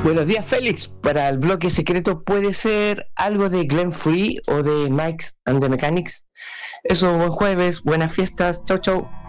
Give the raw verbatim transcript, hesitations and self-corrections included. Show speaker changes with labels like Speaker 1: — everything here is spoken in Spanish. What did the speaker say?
Speaker 1: Buenos días, Félix. Para el bloque secreto puede ser algo de Glenn Free o de Mike's and the Mechanics. Eso, buen jueves, buenas fiestas. Chau, chau.